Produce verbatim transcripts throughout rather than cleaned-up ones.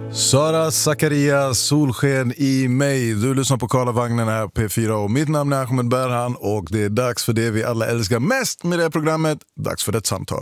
Sara Zakaria, Solsken i mig. Du lyssnar på Karlavagnen här på P fyra och mitt namn är Ahmed Berhan och det är dags för det vi alla älskar mest med det här programmet. Dags för ett samtal.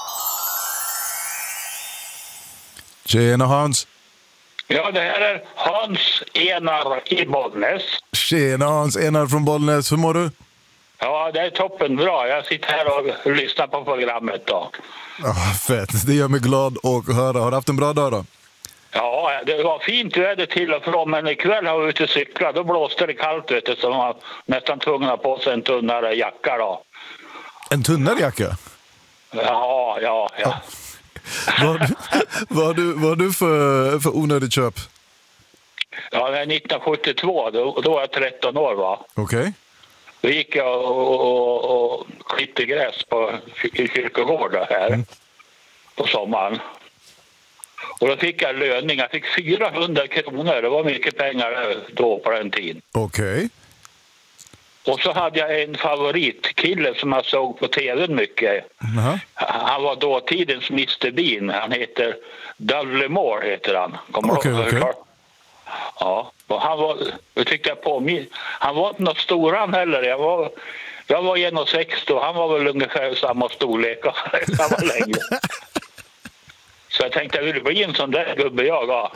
Tjena Hans. Ja, det här är Hans Enar i Bollnäs. Tjena Hans Enar från Bollnäs. Hur mår du? Ja, det är toppen bra. Jag sitter här och lyssnar på programmet då. Oh, fett, det gör mig glad att höra. Har du haft en bra dag då? Ja, det var fint väder till och från, men ikväll har vi ute och cyklat. Då blåste det kallt, vet du, så man var nästan tvungen att ha på sig en tunnare jacka då. En tunnare jacka? Ja, ja, ja. Vad har du, vad du för, för onödigt köp? Ja, det är nittonhundrasjuttiotvå, då, då var jag tretton år va. Okej. Okay. Då gick jag och, och, och klippte gräs på i kyrkogården här mm. på sommaren. Och då fick jag löning. Jag fick fyrahundra kronor. Det var mycket pengar då på den tiden. Okej. Okay. Och så hade jag en favoritkille som jag såg på tv mycket. Uh-huh. Han var dåtidens mister Bean. Han heter Dudley Moore heter han. Kommer okay, du okay. Ja, och han var, jag tyckte jag på, han var inte något stor han heller. Jag var, jag var en komma sextio och han var väl ungefär samma storlek. Han var längre. Så jag tänkte jag ville bli en sån där gubbe jag. Ja.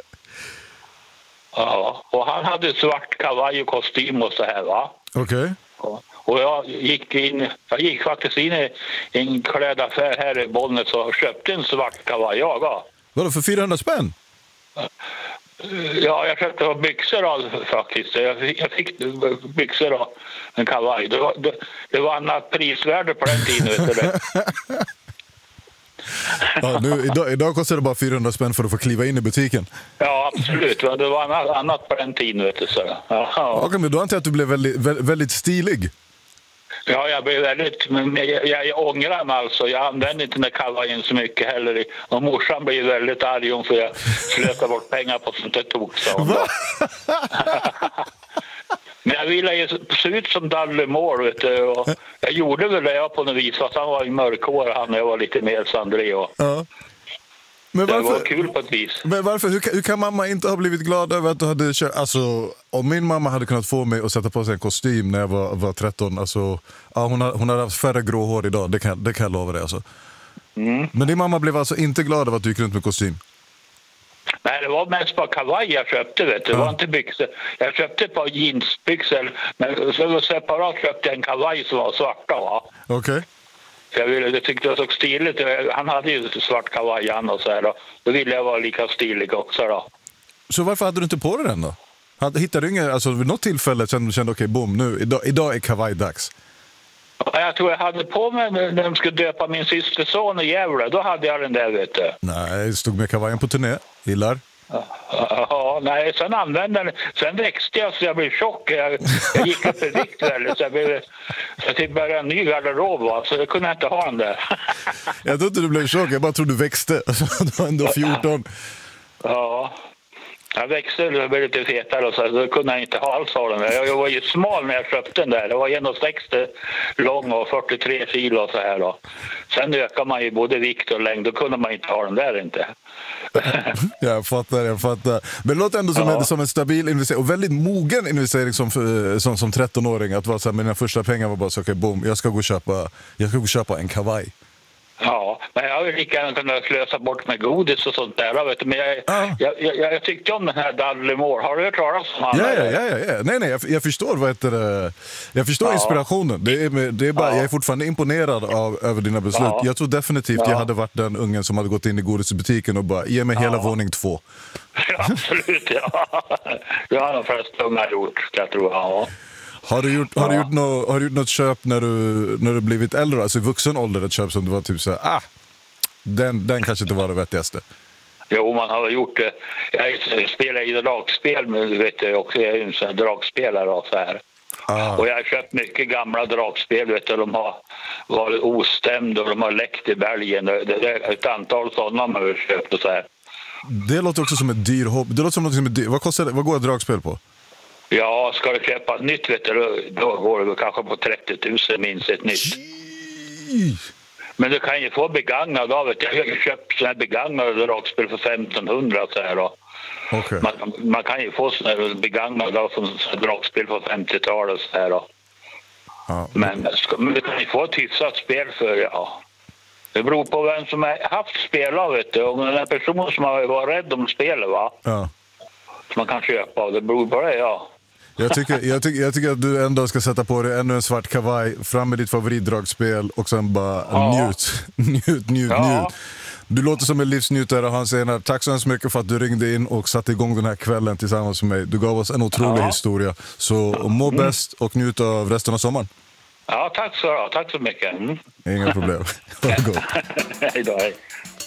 Ja, och han hade svart kavaj och kostym och så här va. Okej. Okay. Och jag gick in, jag gick faktiskt in i en klädaffär här i Bollnäs och köpte en svart kavaj jag. Ja. Vadå för fyrahundra spänn? Ja, jag köpte byxor av, faktiskt. Jag fick, jag fick byxor av en kavaj. Det var, det, det var annat prisvärde på den tiden, vet du det. Ja, nu, idag, idag kostar det bara fyrahundra spänn för att få kliva in i butiken. Ja, absolut. Det var annat, annat på den tiden, vet du. Så. Ja, ja. Okej, men då antar jag att du blev väldigt, väldigt stilig. Ja, jag blev väldigt... Men jag, jag, jag ångrar mig alltså. Jag använde inte den där kavajen så mycket heller. Och morsan blev väldigt arg om för jag slösade bort pengar på sånt där tok. Va? Men jag ville ju se ut som Dudley Moore, vet du. Och jag gjorde väl det jag på något vis. Fast han var i mörkhår, han jag var lite mer Sandré. Och... Ja. Men varför, det var kul på ett vis. Men varför, hur, hur kan mamma inte ha blivit glad över att du hade kört? Alltså, om min mamma hade kunnat få mig att sätta på sig en kostym när jag var, var tretton, alltså, ja, hon, har, hon hade haft färre grå hår idag, det kan, det kan jag lova dig. Alltså. Mm. Men din mamma blev alltså inte glad över att du gick runt med kostym? Nej, det var mest bara kavaj jag köpte, vet du. Det ja. var inte byxor. Jag köpte ett par jeansbyxor, men så separat köpte jag en kavaj som var svarta, va? Okej. Okay. Jag, ville, jag tyckte det såg stiligt. Han hade ju svart kavaj och så här då. Då ville jag vara lika stilig också då. Så varför hade du inte på dig den då? Hittade du ingen, alltså vid något tillfälle kände du kände okej, okay, boom, nu, idag, idag är kavaj-dags? Ja, jag tror jag hade på mig när de skulle döpa min systerson i Gävle. Då hade jag den där, vet du. Nej, stod med kavajen på turné. Gillar? Ja, nej, sen använde den. Sen växte jag så jag blev tjock. Jag, jag gick upp i vikt väldigt. Så jag, blev, så jag fick börja en ny garderob, va? Så jag kunde inte ha den där. Jag trodde du blev tjock, jag bara trodde du växte. Du var ändå fjorton. Ja, jag växte och blev lite fetare och så, så kunde jag inte ha alls ha den där. Jag var ju smal när jag köpte den där. Det var en komma sextio lång och fyrtiotre kilo och så här då. Sen ökar man ju både vikt och längd. Då kunde man inte ha den där inte. Jag fattar, jag fattar. Men det låter ändå som, ja. en, som en stabil investering och väldigt mogen investering som, som, som tretton-åring. Att vara så här, mina första pengar var bara så, okej, okay, boom, jag ska gå och köpa, jag ska gå och köpa en kavaj. Ja, men jag har ju lika gärna kunnat slösa bort med godis och sånt där, vet du. Men jag, ja. jag, jag, jag tyckte om den här Dudley Moore. Har du hört talas om han? Ja, ja, ja, ja. Nej, nej, jag, jag förstår vad heter det. Jag förstår ja. inspirationen. Det är, det är bara, ja. Jag är fortfarande imponerad av, över dina beslut. Ja. Jag tror definitivt ja. jag hade varit den ungen som hade gått in i godisbutiken och bara, ge mig hela ja. våning två. Ja, absolut, ja. Det har de flesta unga gjort, jag tror ja. Har du gjort, har du gjort, no, har du gjort något köp när du, när du blivit äldre, alltså i vuxen ålder, ett köp som du var typ så här, ah, den, den kanske inte var det vettigaste? Jo, man har gjort det. Jag spelar i dragspel, men vet du, också jag är en sån här dragspelare och så här. Ah. Och jag har köpt mycket gamla dragspel, vet du, de har varit ostämda och de har läckt i bergen. Det är ett antal sådana man har köpt och så här. Det låter också som ett dyr hobby. Det låter som något som är dyr. Vad kostar det? Vad går ett dragspel på? Ja, ska du köpa ett nytt, vet du, då går det kanske på trettio tusen minst ett nytt. Men du kan ju få begagnad av det. Jag har köpt sådana här begagnade dragspel för femtonhundra så här då. Okay. Man, man kan ju få sådana här begagnade av som dragspel på femtiotalet så här då. Ja. Men, men du kan ju få ett hyfsat spel för, ja. Det beror på vem som har haft spel av det. Om den person som har varit rädd om spelet, va? Ja. Som man kan köpa av. Det beror på det, ja. Jag tycker, jag, tycker, jag tycker att du ändå ska sätta på dig ännu en svart kavaj, fram med ditt favoritdragspel och sen bara ja. njut, njut, njut, ja. njut. Du låter som en livsnjutare, Hans Enar. Tack så hemskt mycket för att du ringde in och satte igång den här kvällen tillsammans med mig. Du gav oss en otrolig ja. historia. Så må mm. bäst och njut av resten av sommaren. Ja, tack så, tack så mycket. Mm. Inga problem. Ha det gott. Hej då, hej.